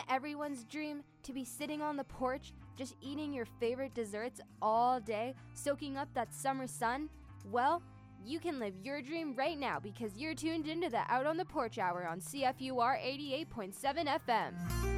Isn't everyone's dream to be sitting on the porch, just eating your favorite desserts all day, soaking up that summer sun? Well, you can live your dream right now because you're tuned into the Out on the Porch Hour on CFUR 88.7 FM.